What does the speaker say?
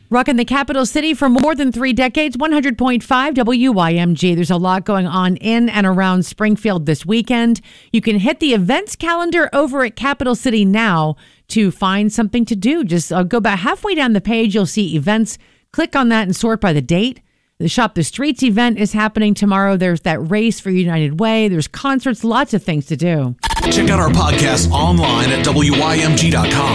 Rocking the capital city for more than 3 decades, 100.5 WYMG. There's a lot going on in and around Springfield this weekend. You can hit the events calendar over at Capital City Now to find something to do. Just go about halfway down the page. You'll see events. Click on that and sort by the date. The Shop the Streets event is happening tomorrow. There's that race for United Way. There's concerts, lots of things to do. Check out our podcast online at WYMG.com.